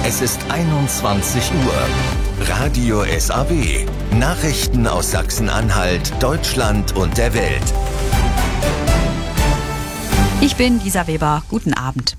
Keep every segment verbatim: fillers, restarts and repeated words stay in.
Es ist einundzwanzig Uhr. Radio S A B. Nachrichten aus Sachsen-Anhalt, Deutschland und der Welt. Ich bin Lisa Weber. Guten Abend.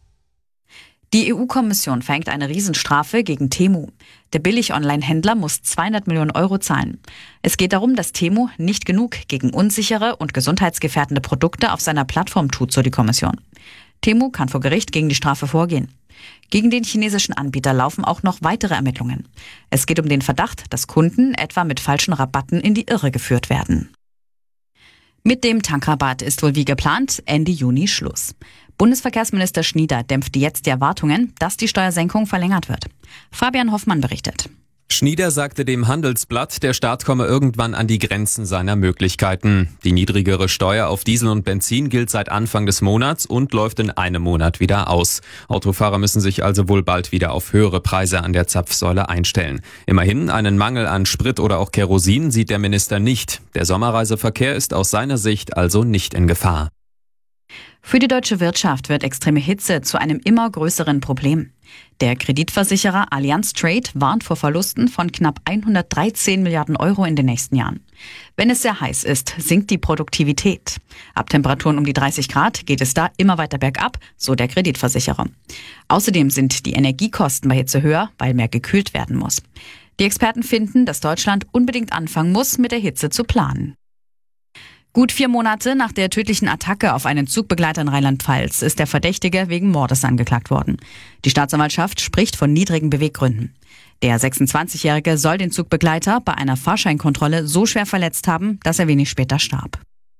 Die E U-Kommission verhängt eine Riesenstrafe gegen Temu. Der Billig-Online-Händler muss zweihundert Millionen Euro zahlen. Es geht darum, dass Temu nicht genug gegen unsichere und gesundheitsgefährdende Produkte auf seiner Plattform tut, so die Kommission. Temu kann vor Gericht gegen die Strafe vorgehen. Gegen den chinesischen Anbieter laufen auch noch weitere Ermittlungen. Es geht um den Verdacht, dass Kunden etwa mit falschen Rabatten in die Irre geführt werden. Mit dem Tankrabatt ist wohl wie geplant Ende Juni Schluss. Bundesverkehrsminister Schnieder dämpft jetzt die Erwartungen, dass die Steuersenkung verlängert wird. Fabian Hoffmann berichtet. Schnieder sagte dem Handelsblatt, der Staat komme irgendwann an die Grenzen seiner Möglichkeiten. Die niedrigere Steuer auf Diesel und Benzin gilt seit Anfang des Monats und läuft in einem Monat wieder aus. Autofahrer müssen sich also wohl bald wieder auf höhere Preise an der Zapfsäule einstellen. Immerhin, einen Mangel an Sprit oder auch Kerosin sieht der Minister nicht. Der Sommerreiseverkehr ist aus seiner Sicht also nicht in Gefahr. Für die deutsche Wirtschaft wird extreme Hitze zu einem immer größeren Problem. Der Kreditversicherer Allianz Trade warnt vor Verlusten von knapp hundertdreizehn Milliarden Euro in den nächsten Jahren. Wenn es sehr heiß ist, sinkt die Produktivität. Ab Temperaturen um die dreißig Grad geht es da immer weiter bergab, so der Kreditversicherer. Außerdem sind die Energiekosten bei Hitze höher, weil mehr gekühlt werden muss. Die Experten finden, dass Deutschland unbedingt anfangen muss, mit der Hitze zu planen. Gut vier Monate nach der tödlichen Attacke auf einen Zugbegleiter in Rheinland-Pfalz ist der Verdächtige wegen Mordes angeklagt worden. Die Staatsanwaltschaft spricht von niedrigen Beweggründen. Der sechsundzwanzigjährige soll den Zugbegleiter bei einer Fahrscheinkontrolle so schwer verletzt haben, dass er wenig später starb.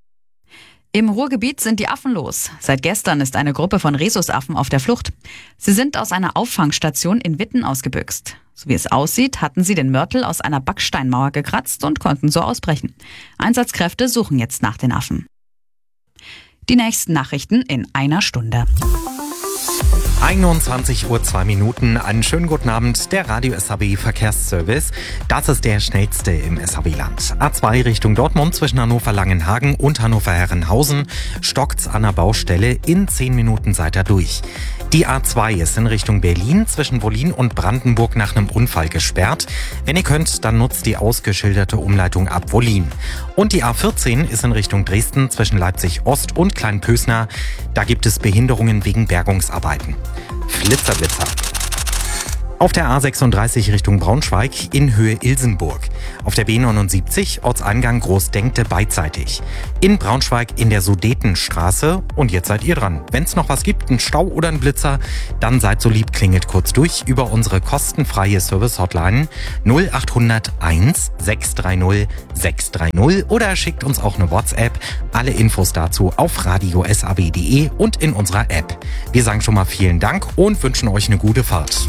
Im Ruhrgebiet sind die Affen los. Seit gestern ist eine Gruppe von Rhesusaffen auf der Flucht. Sie sind aus einer Auffangstation in Witten ausgebüxt. So wie es aussieht, hatten sie den Mörtel aus einer Backsteinmauer gekratzt und konnten so ausbrechen. Einsatzkräfte suchen jetzt nach den Affen. Die nächsten Nachrichten in einer Stunde. einundzwanzig Uhr zwei Minuten. Einen schönen guten Abend, der Radio S A B Verkehrsservice. Das ist der schnellste im S A B-Land. A zwei Richtung Dortmund zwischen Hannover-Langenhagen und Hannover-Herrenhausen stockt's an der Baustelle. In zehn Minuten seid ihr durch. Die A zwei ist in Richtung Berlin zwischen Wollin und Brandenburg nach einem Unfall gesperrt. Wenn ihr könnt, dann nutzt die ausgeschilderte Umleitung ab Wollin. Und die A vierzehn ist in Richtung Dresden zwischen Leipzig Ost und Kleinpösner. Da gibt es Behinderungen wegen Bergungsarbeiten. Flitzerblitzer. Auf der A sechsunddreißig Richtung Braunschweig in Höhe Ilsenburg. Auf der B neunundsiebzig Ortseingang Großdenkte beidseitig. In Braunschweig in der Sudetenstraße. Und jetzt seid ihr dran. Wenn es noch was gibt, einen Stau oder einen Blitzer, dann seid so lieb, klingelt kurz durch über unsere kostenfreie Service-Hotline null acht null null eins sechs drei null sechs drei null oder schickt uns auch eine WhatsApp. Alle Infos dazu auf radio s a b punkt d e und in unserer App. Wir sagen schon mal vielen Dank und wünschen euch eine gute Fahrt.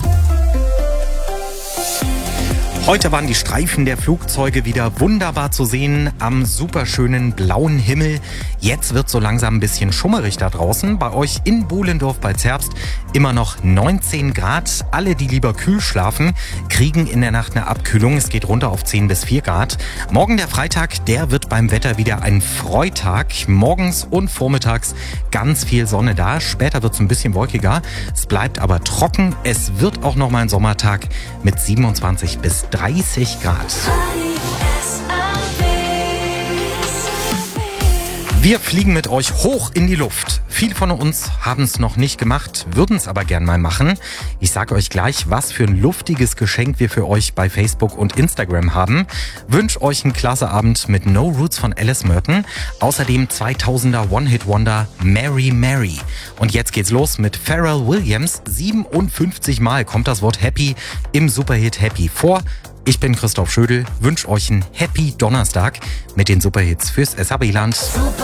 Heute waren die Streifen der Flugzeuge wieder wunderbar zu sehen am superschönen blauen Himmel. Jetzt wird so langsam ein bisschen schummerig da draußen. Bei euch in Buhlendorf bei Zerbst immer noch neunzehn Grad. Alle, die lieber kühl schlafen, kriegen in der Nacht eine Abkühlung. Es geht runter auf zehn bis vier Grad. Morgen der Freitag, der wird beim Wetter wieder ein Freitag. Morgens und vormittags ganz viel Sonne da. Später wird es ein bisschen wolkiger. Es bleibt aber trocken. Es wird auch noch mal ein Sommertag mit siebenundzwanzig bis dreißig Grad. Wir fliegen mit euch hoch in die Luft. Viele von uns haben es noch nicht gemacht, würden es aber gern mal machen. Ich sage euch gleich, was für ein luftiges Geschenk wir für euch bei Facebook und Instagram haben. Wünsche euch einen klasse Abend mit No Roots von Alice Merton. Außerdem zweitausender One-Hit-Wonder Mary Mary. Und jetzt geht's los mit Pharrell Williams. siebenundfünfzig Mal kommt das Wort Happy im Superhit Happy vor. Ich bin Christoph Schödel, wünsche euch einen Happy Donnerstag mit den Superhits fürs S A B-Land.